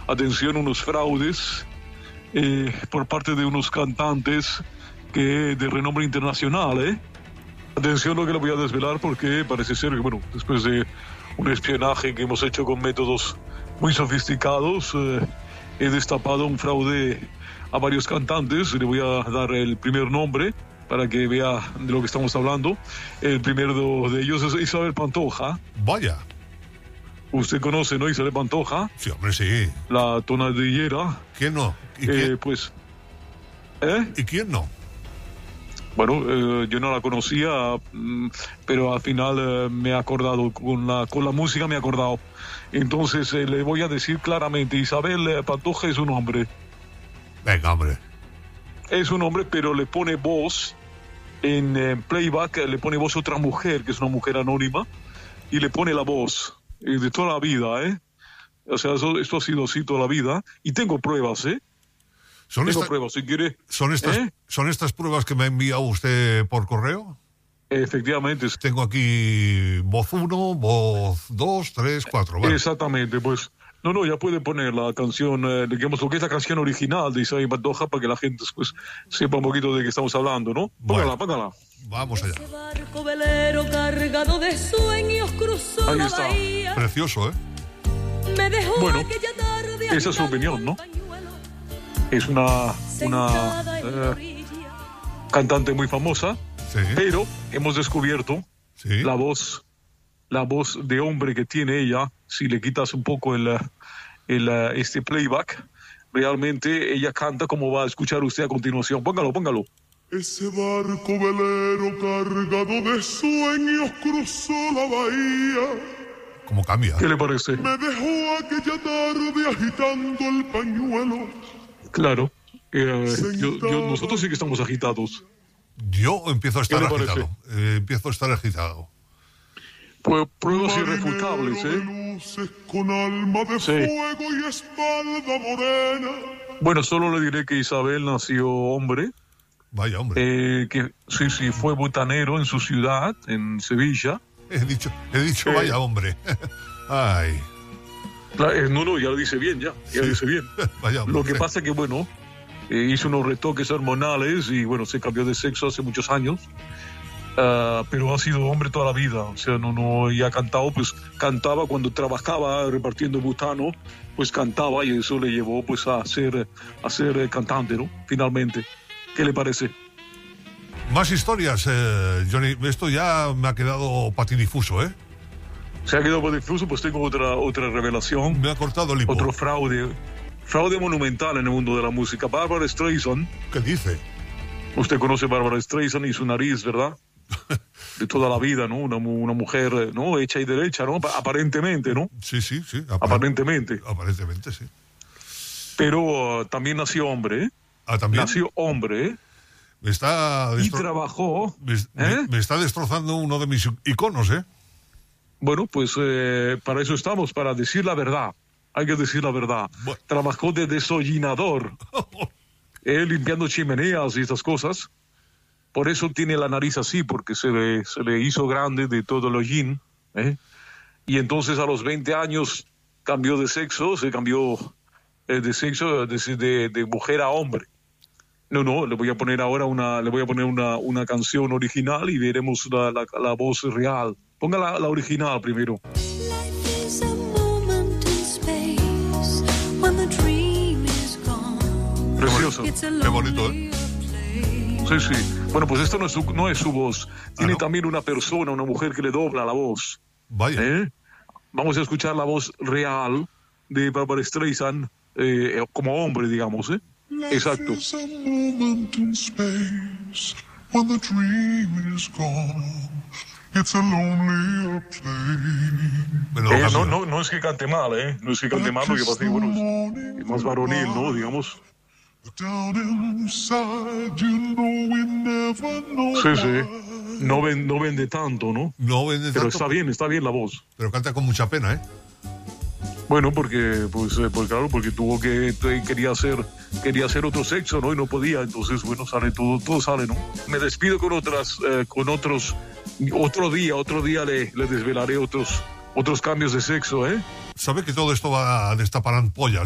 atención, unos fraudes por parte de unos cantantes que de renombre internacional, Atención lo que le voy a desvelar, porque parece ser que, bueno, después de un espionaje que hemos hecho con métodos muy sofisticados, he destapado un fraude a varios cantantes. Le voy a dar el primer nombre para que vea de lo que estamos hablando. El primero de ellos es Isabel Pantoja. Vaya. Usted conoce, ¿no? Isabel Pantoja. Sí, hombre, sí. La tonadillera. ¿Quién no? ¿Y quién? Pues... ¿Y quién no? Bueno, yo no la conocía, pero al final me he acordado, con la música me he acordado. Entonces le voy a decir claramente, Isabel Pantoja es un hombre. Venga, hombre. Es un hombre, pero le pone voz en playback, le pone voz a otra mujer, que es una mujer anónima, y le pone la voz de toda la vida, O sea, esto ha sido así toda la vida, y tengo pruebas, Tengo pruebas, si quiere. ¿Son estas pruebas que me ha enviado usted por correo? Efectivamente. Tengo aquí voz 1, voz 2, 3, 4. Vale. Exactamente, pues... No, ya puede poner la canción, digamos, lo que es la canción original de Isabel Pantoja, para que la gente pues sepa un poquito de qué estamos hablando, ¿no? Póngala. Vamos allá. Ese barco velero cargado de sueños cruzó Ahí la está. bahía. Precioso, Me dejó Bueno, aquella tarde esa es su opinión, ¿no? Es una cantante muy famosa, sí. Pero hemos descubierto Sí. la voz de hombre que tiene ella. Si le quitas un poco este playback, realmente ella canta como va a escuchar usted a continuación. Póngalo. Ese barco velero cargado de sueños cruzó la bahía. ¿Cómo cambia? ¿Qué le parece? Me dejó aquella tarde agitando el pañuelo. Claro. Nosotros sí que estamos agitados. Yo empiezo a estar ¿Qué le agitado. Pues pruebas irrefutables, De luces con alma de fuego y espalda morena. Bueno, solo le diré que Isabel nació hombre. Vaya, hombre. Que sí, fue botanero en su ciudad, en Sevilla. He dicho vaya, hombre. Ay. No, ya lo dice bien, ya lo dice bien. Vaya, hombre. Lo que pasa es que, bueno, hizo unos retoques hormonales y, bueno, se cambió de sexo hace muchos años. Pero ha sido hombre toda la vida, o sea, y ha cantado, pues cantaba cuando trabajaba repartiendo butano, pues cantaba, y eso le llevó pues a ser cantante, ¿no? Finalmente. ¿Qué le parece? Más historias, Johnny. Esto ya me ha quedado patidifuso, ¿eh? Se ha quedado patidifuso, pues tengo otra revelación. Me ha cortado el hipo. Otro fraude monumental en el mundo de la música. Barbra Streisand. ¿Qué dice? Usted conoce a Barbra Streisand y su nariz, ¿verdad? De toda la vida, ¿no? Una mujer, ¿no? Hecha y derecha, ¿no? Aparentemente, ¿no? Sí. Aparentemente, sí. Pero también nació hombre, ¿eh? ¿También? Nació hombre, ¿eh? Y trabajó. Me está destrozando uno de mis iconos, ¿eh? Bueno, pues para eso estamos, para decir la verdad. Hay que decir la verdad. Bueno. Trabajó de desollinador, limpiando chimeneas y estas cosas. Por eso tiene la nariz así, porque se le hizo grande de todo el hollín, ¿eh? Y entonces a los 20 años cambió de sexo, se cambió de sexo de mujer a hombre. No, le voy a poner ahora una canción original y veremos la voz real. Ponga la original primero. Precioso. Qué bonito, ¿eh? Sí. Bueno, pues esto no es su voz. Tiene también una persona, una mujer que le dobla la voz. Vaya. Vamos a escuchar la voz real de Barbra Streisand como hombre, digamos, ¿eh? Exacto. No es que cante mal, ¿eh? No es que cante mal, lo que pasa es que, bueno, es más varonil, ¿no? Digamos. Sí. No vende tanto, ¿no? No vende tanto. Pero está bien la voz. Pero canta con mucha pena, ¿eh? Bueno, porque tuvo quería hacer otro sexo, ¿no? Y no podía, entonces, bueno, sale todo sale, ¿no? Me despido con otros, otro día le desvelaré otros cambios de sexo, ¿eh? Sabe que todo esto va a destapar ampollas.